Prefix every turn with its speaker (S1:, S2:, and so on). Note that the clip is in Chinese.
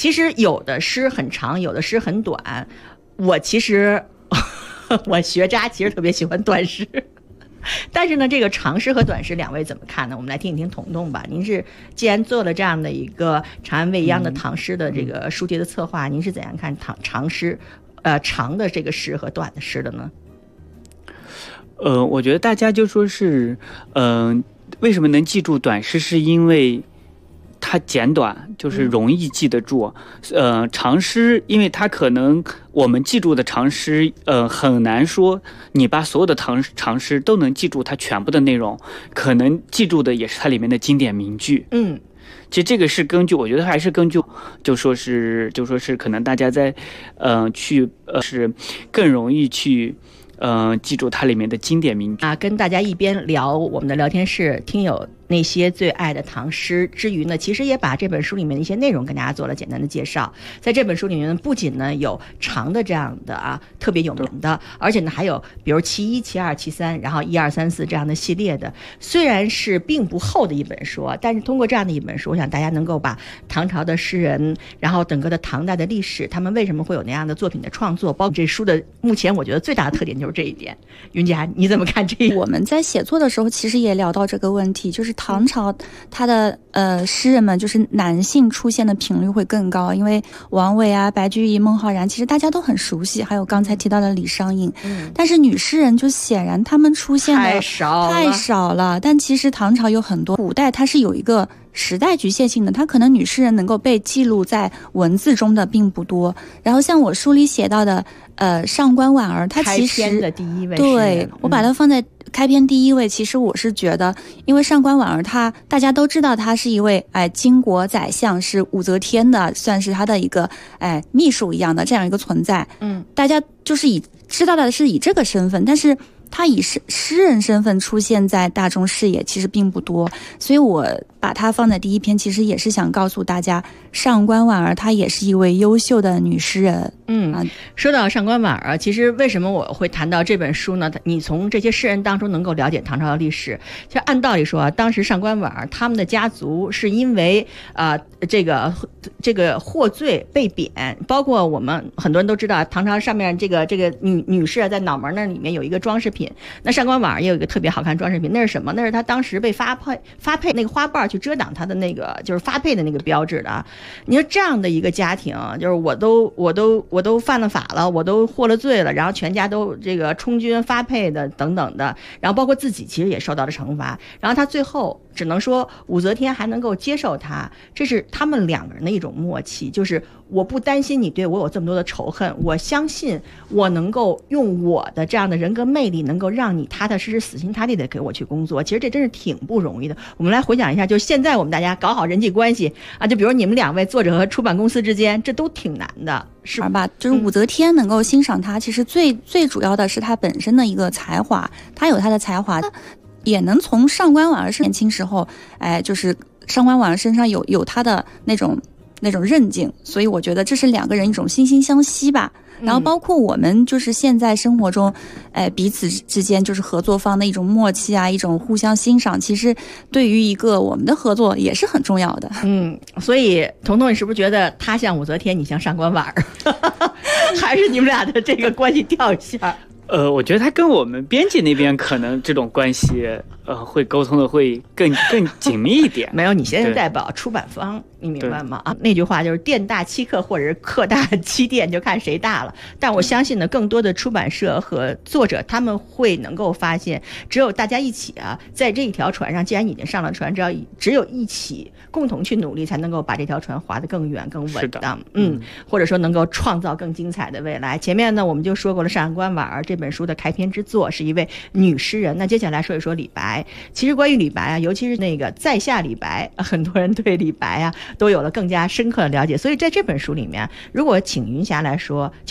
S1: 其实有的诗很长，有的诗很短。我其实我学渣其实特别喜欢短诗。但是呢，这个长诗和短诗两位怎么看呢？我们来听一听彤彤吧。您是既然做了这样的一个长安未央的唐诗的这个书籍的策划，您是怎样看长诗，长的这个诗和短的诗的呢？
S2: 我觉得大家就说是，为什么能记住短诗，是因为它简短，就是容易记得住。长诗，因为它可能我们记住的长诗，很难说你把所有的长诗都能记住它全部的内容，可能记住的也是它里面的经典名句。其实这个是根据，我觉得还是根据，就说是可能大家在是更容易去记住它里面的经典名句
S1: 啊。跟大家一边聊我们的聊天室听友那些最爱的唐诗之余呢，其实也把这本书里面的一些内容跟大家做了简单的介绍。在这本书里面不仅呢有长的这样的特别有名的，而且呢还有比如其一其二其三，然后1、2、3、4这样的系列的。虽然是并不厚的一本书，但是通过这样的一本书，我想大家能够把唐朝的诗人，然后整个的唐代的历史，他们为什么会有那样的作品的创作，包括这书的目前我觉得最大的特点就是这一点。云佳你怎么看这一点？
S3: 我们在写作的时候其实也聊到这个问题，就是唐朝他的诗人们就是男性出现的频率会更高，因为王维啊、白居易、孟浩然其实大家都很熟悉，还有刚才提到的李商隐。但是女诗人就显然他们出现的太少了。但其实唐朝有很多，古代它是有一个时代局限性的，它可能女诗人能够被记录在文字中的并不多。然后像我书里写到的上官婉儿，她其实开
S1: 篇的第一位，
S3: 对，我把它放在开篇第一位。其实我是觉得，因为上官婉儿大家都知道她是一位巾帼宰相，是武则天的，算是她的一个秘书一样的这样一个存在。大家就是知道的是以这个身份，但是他以诗人身份出现在大众视野其实并不多，所以我把它放在第一篇，其实也是想告诉大家，上官婉儿她也是一位优秀的女诗人。
S1: 说到上官婉儿，其实为什么我会谈到这本书呢？你从这些诗人当中能够了解唐朝的历史。其实按道理说，当时上官婉儿他们的家族是因为这个获罪被贬，包括我们很多人都知道，唐朝上面这个女士在脑门那里面有一个装饰品，那上官婉儿也有一个特别好看装饰品，那是什么？那是她当时被发配那个花瓣去遮挡她的那个就是发配的那个标志的。你说这样的一个家庭，就是我都犯了法了，我都获了罪了，然后全家都这个充军发配的等等的，然后包括自己其实也受到了惩罚，然后他最后只能说武则天还能够接受他，这是他们两个人的一种默契，就是我不担心你对我有这么多的仇恨，我相信我能够用我的这样的人格魅力，能够让你踏踏实实死心塌地的给我去工作。其实这真是挺不容易的。我们来回想一下，就现在我们大家搞好人际关系就比如你们两位作者和出版公司之间，这都挺难的，是吧？
S3: 就是武则天能够欣赏他，其实最主要的是他本身的一个才华，他有他的才华，也能从上官婉儿年轻时候，就是上官婉儿身上有他的那种韧劲，所以我觉得这是两个人一种惺惺相惜吧。然后包括我们就是现在生活中，彼此之间就是合作方的一种默契啊，一种互相欣赏，其实对于一个我们的合作也是很重要的。
S1: 所以彤彤，你是不是觉得他像武则天，你像上官婉儿，还是你们俩的这个关系调一下？
S2: 我觉得他跟我们编辑那边可能这种关系，会沟通的会更紧密一点。
S1: 没有，你现在代表出版方，你明白吗？那句话就是店大欺客，或者是客大欺店，就看谁大了。但我相信呢，更多的出版社和作者他们会能够发现，只有大家一起在这一条船上，既然已经上了船，只有一起共同去努力，才能够把这条船划得更远、更稳当。或者说能够创造更精彩的未来。前面呢，我们就说过了，上官婉儿这本书的开篇之作是一位女诗人。那接下来说一说李白。其实关于李白尤其是那个在下李白，很多人对李白都有了更加深刻的了解。所以在这本书里面，如果请云霞来说，